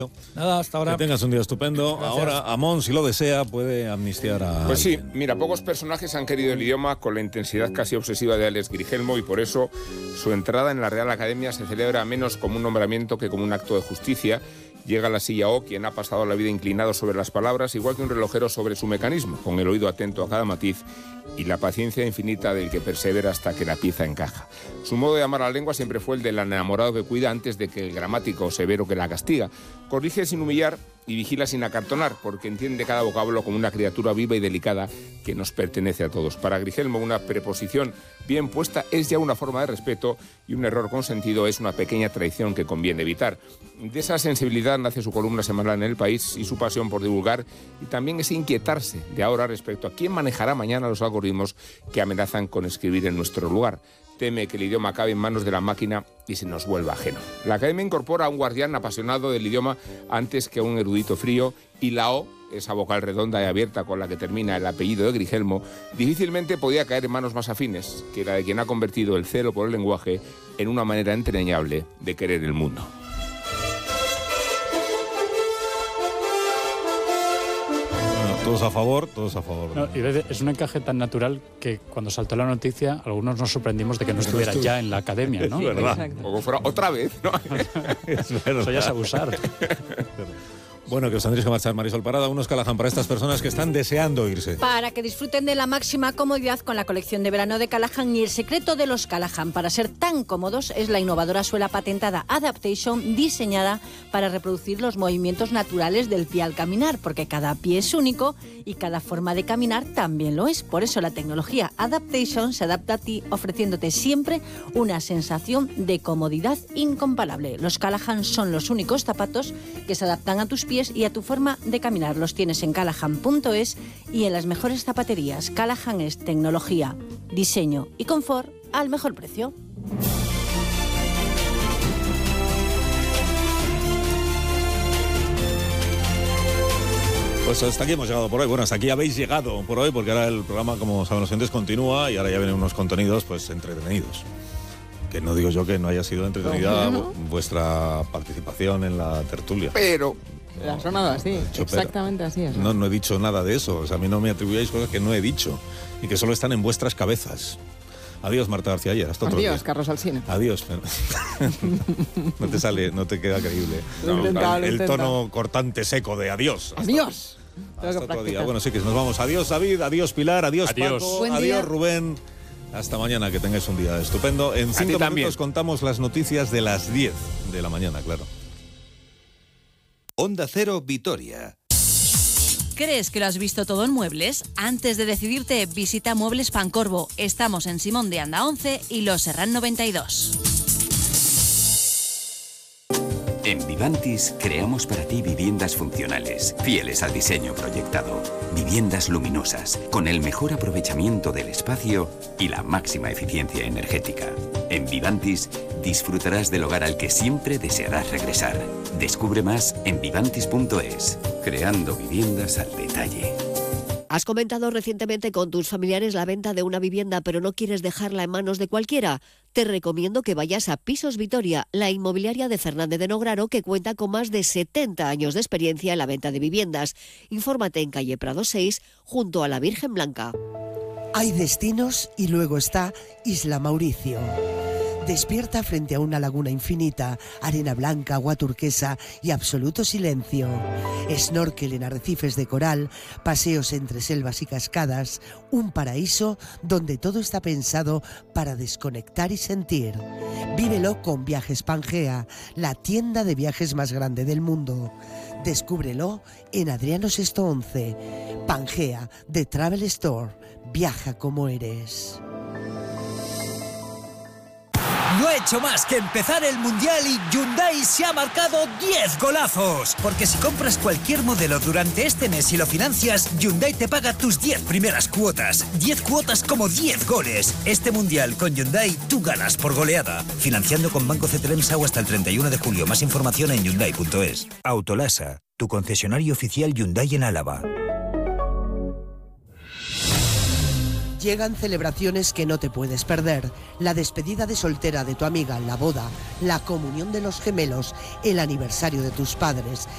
Nada, hasta ahora. Que tengas un día estupendo. Gracias. Ahora, Amón, si lo desea, puede amnistiar a... Pues sí, alguien. mira, pocos personajes han querido el idioma con la intensidad casi obsesiva de Alex Grigelmo y por eso su entrada en la Real Academia se celebra menos como un nombramiento que como un acto de justicia. Llega a la silla O quien ha pasado la vida inclinado sobre las palabras, igual que un relojero sobre su mecanismo, con el oído atento a cada matiz y la paciencia infinita del que persevera hasta que la pieza encaja. Su modo de amar la lengua siempre fue el del enamorado que cuida antes de que el gramático severo que la castiga. Corrige sin humillar y vigila sin acartonar, porque entiende cada vocablo como una criatura viva y delicada que nos pertenece a todos. Para Grigelmo, una preposición bien puesta es ya una forma de respeto y un error consentido es una pequeña traición que conviene evitar. De esa sensibilidad nace su columna semanal en El País y su pasión por divulgar y también ese inquietarse de ahora respecto a quién manejará mañana los algoritmos que amenazan con escribir en nuestro lugar. Teme que el idioma acabe en manos de la máquina y se nos vuelva ajeno. La Academia incorpora a un guardián apasionado del idioma antes que a un erudito frío y la O, esa vocal redonda y abierta con la que termina el apellido de Grigelmo, difícilmente podía caer en manos más afines que la de quien ha convertido el celo por el lenguaje en una manera entrañable de querer el mundo. Todos a favor, todos a favor. No, y es un encaje tan natural que cuando saltó la noticia, algunos nos sorprendimos de que no estuviera ya en la academia, ¿no? Es verdad. O fuera otra vez, ¿no? Es verdad. Eso ya es abusar. Bueno, que os tendréis que marchar, Marisol Parada. Unos Callahan para estas personas que están deseando irse. Para que disfruten de la máxima comodidad con la colección de verano de Callahan. Y el secreto de los Callahan para ser tan cómodos es la innovadora suela patentada Adaptation, diseñada para reproducir los movimientos naturales del pie al caminar, porque cada pie es único y cada forma de caminar también lo es. Por eso la tecnología Adaptation se adapta a ti, ofreciéndote siempre una sensación de comodidad incomparable. Los Callahan son los únicos zapatos que se adaptan a tus pies y a tu forma de caminar. Los tienes en callahan.es y en las mejores zapaterías. Callahan es tecnología, diseño y confort al mejor precio. Pues hasta aquí hemos llegado por hoy. Bueno, hasta aquí habéis llegado por hoy, porque ahora el programa, como saben los oyentes, continúa y ahora ya vienen unos contenidos pues entretenidos. Que no digo yo que no haya sido entretenida vuestra participación en la tertulia. Pero ha sonado así, exactamente así. No he dicho nada de eso. O sea, a mí no me atribuyáis cosas que no he dicho y que solo están en vuestras cabezas. Adiós, Marta García Ayer. Hasta otro día. Adiós, Carlos Alsina. Adiós. No te sale, no te queda creíble. El tono cortante seco de adiós. Adiós. Hasta otro día. Bueno, sí que nos vamos. Adiós, David. Adiós, Pilar. Adiós, Paco. Buen adiós, día. Rubén. Hasta mañana, que tengáis un día estupendo. En 5 minutos contamos las noticias de las 10 de la mañana, claro. Onda Cero, Vitoria. ¿Crees que lo has visto todo en muebles? Antes de decidirte, visita Muebles Pancorbo. Estamos en Simón de Anda 11 y Los Serrán 92. En Vivantis creamos para ti viviendas funcionales, fieles al diseño proyectado. Viviendas luminosas, con el mejor aprovechamiento del espacio y la máxima eficiencia energética. En Vivantis disfrutarás del hogar al que siempre desearás regresar. Descubre más en vivantis.es, creando viviendas al detalle. ¿Has comentado recientemente con tus familiares la venta de una vivienda pero no quieres dejarla en manos de cualquiera? Te recomiendo que vayas a Pisos Vitoria, la inmobiliaria de Fernández de Nograro, que cuenta con más de 70 años de experiencia en la venta de viviendas. Infórmate en calle Prado 6, junto a la Virgen Blanca. Hay destinos y luego está Isla Mauricio. Despierta frente a una laguna infinita, arena blanca, agua turquesa y absoluto silencio. Snorkel en arrecifes de coral, paseos entre selvas y cascadas, un paraíso donde todo está pensado para desconectar y sentir. Vívelo con Viajes Pangea, la tienda de viajes más grande del mundo. Descúbrelo en Adriano Sesto 11. Pangea, The Travel Store. Viaja como eres. No ha hecho más que empezar el Mundial y Hyundai se ha marcado 10 golazos. Porque si compras cualquier modelo durante este mes y lo financias, Hyundai te paga tus 10 primeras cuotas. 10 cuotas como 10 goles. Este Mundial con Hyundai tú ganas por goleada. Financiando con Banco CTLM SAU hasta el 31 de julio. Más información en Hyundai.es. Autolasa, tu concesionario oficial Hyundai en Álava. Llegan celebraciones que no te puedes perder. La despedida de soltera de tu amiga, la boda, la comunión de los gemelos, el aniversario de tus padres,